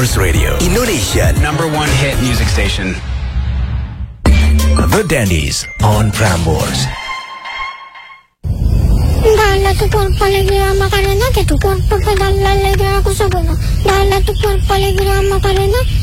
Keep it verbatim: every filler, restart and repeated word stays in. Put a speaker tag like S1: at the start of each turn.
S1: Prambors Radio, Indonesia number one hit music station. The Dandies on Prambors.
S2: Dalla tu por alegría Macarena, que tu cuerpo pedala alegría con su bueno. Dalla tu cuerpo alegría Macarena.